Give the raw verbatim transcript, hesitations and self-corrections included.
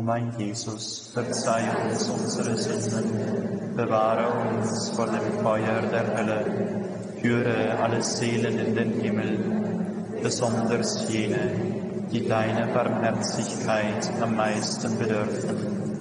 mein Jesus, verzeih uns unsere Sünden, bewahre uns vor dem Feuer der Hölle, führe alle Seelen in den Himmel, besonders jene, die deiner Barmherzigkeit am meisten bedürfen.